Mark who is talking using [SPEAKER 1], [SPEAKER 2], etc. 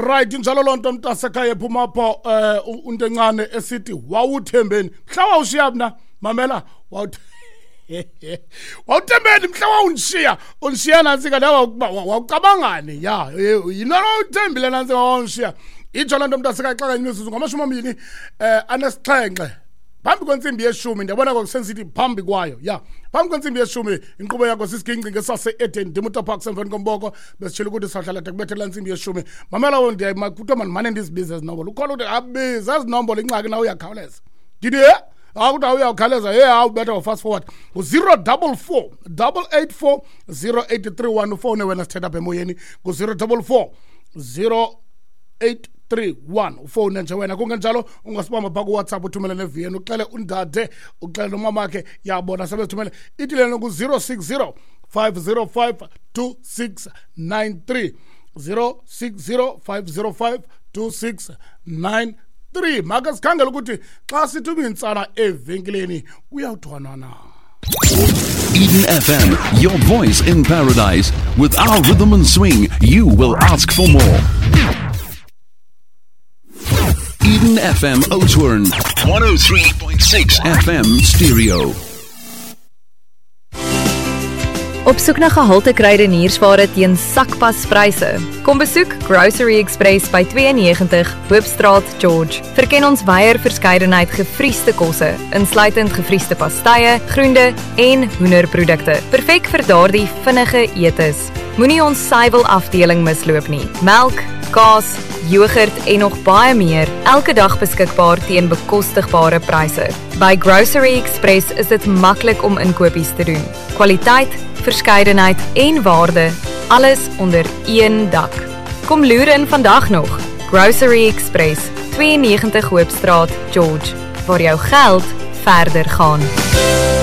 [SPEAKER 1] Right, njalo lonto mntasekhaya ephuma pho unto encane esithi wawuthembeni. Mhla wawushiya mina mamela wawuthembeni mhla unishiya nansi ka lawa wawucabangani ya yina uthembile nansi wawunishiya. Itsho lonto mntasekhaya xa kanye imizuzu ngama-20 anesixhenxe. Phambi kwensimbi yeshumi ndiyabona kwakusensithi phambi kwayo ya phambi kwensimbi yeshumi inkqubo yakho sisiginci sase-Eden Dimuta Park semveni komboko besitshila ukuthi sihlala kubethela insimbi yeshumi mamela kuthiwa mandimane ndizibize ezinombolo ukhona ukuthi abize ezinombolo ingxaki nawe uyakhawuleza ndithi akuthi uyawukhawuleza awubetha fast forward u-044 884 0831 ufowune wena sithetha apha emoyeni ku-044 0831 ufone nje wena kungenjalo ungasibamba pha ku-WhatsApp uthumele nevn uxele undade uxele nomamakhe yabona sebezithumele ithi lena ku-060 505 2693 060 505 2693 make sikhangela ukuthi xa sithuma intsana evenkileni uyawuthwana na.
[SPEAKER 2] Eden FM, your voice in paradise. With our rhythm and swing, you will ask for more. Eden FM Oudtshoorn 103.6 FM stereo.
[SPEAKER 3] Op soek na gehalte kruideniersware teen sakpaspryse. Kom besoek Grocery Express by 92 Hoopstraat, George. Verken ons wyeer verskeidenheid gefriesde kosse, insluitend gefriesde pastye, groente en hoenderprodukte. Perfek vir daardie vinnige etes. Moenie ons suiwel afdeling misloop nie. Melk, kaas, yoghurt en nog baie meer, elke dag beskikbaar teen bekostigbare pryse. By Grocery Express is dit maklik om inkopies te doen. Kwaliteit, verskeidenheid en waarde, alles onder een dak. Kom loer in vandag nog. Grocery Express, 92 Hoopstraat, George, waar jou geld verder gaan.